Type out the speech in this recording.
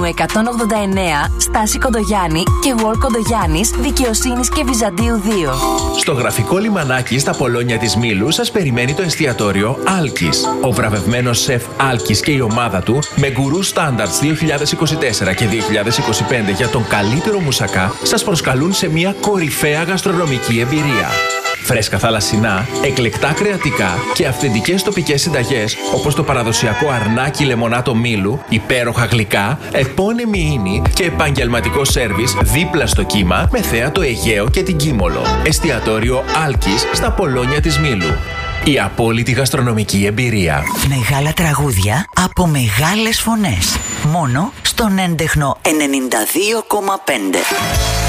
189, Στάση Κοντογιάννη και World Κοντογιάννης, Δικαιοσύνης και Βυζαντίου 2. Στο γραφικό λιμανάκι στα Πολόνια της Μήλου σας περιμένει το εστιατόριο Άλκης. Ο βραβευμένος σεφ Άλκης και η ομάδα του με γκουρού Standards 2024 και 2025 για τον καλύτερο μουσακά σας προσκαλούν σε μια κορυφαία γαστρονομική εμπειρία. Φρέσκα θαλασσινά, εκλεκτά κρεατικά και αυθεντικές τοπικές συνταγές όπως το παραδοσιακό αρνάκι λεμονάτο Μήλου, υπέροχα γλυκά, επώνυμη ίνη και επαγγελματικό σέρβις δίπλα στο κύμα με θέα το Αιγαίο και την Κίμολο. Εστιατόριο Άλκης στα Πολόνια της Μήλου. Η απόλυτη γαστρονομική εμπειρία. Μεγάλα τραγούδια από μεγάλες φωνές. Μόνο στον έντεχνο 92,5.